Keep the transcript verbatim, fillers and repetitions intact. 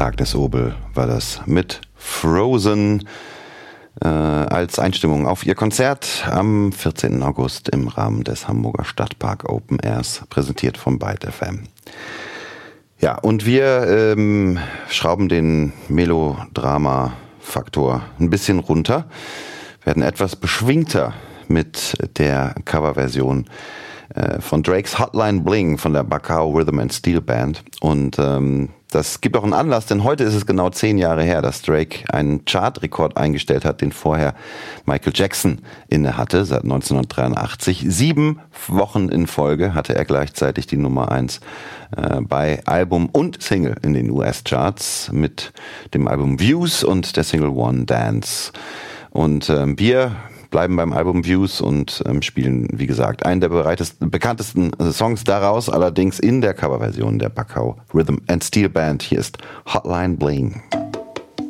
Agnes Obel war das mit Frozen äh, als Einstimmung auf ihr Konzert am vierzehnten August im Rahmen des Hamburger Stadtpark Open Airs, präsentiert von Byte F M. Ja, und wir ähm, schrauben den Melodrama-Faktor ein bisschen runter, werden etwas beschwingter mit der Coverversion äh, von Drakes Hotline Bling von der Bacao Rhythm and Steel Band. Und ähm, das gibt auch einen Anlass, denn heute ist es genau zehn Jahre her, dass Drake einen Chartrekord eingestellt hat, den vorher Michael Jackson inne hatte, seit neunzehnhundertdreiundachtzig. Sieben Wochen in Folge hatte er gleichzeitig die Nummer eins äh, bei Album und Single in den U S-Charts mit dem Album Views und der Single One Dance. Und ähm, wir bleiben beim Album Views und ähm, spielen, wie gesagt, einen der bekanntesten Songs daraus, allerdings in der Coverversion der Bacao Rhythm and Steel Band. Hier ist Hotline Bling.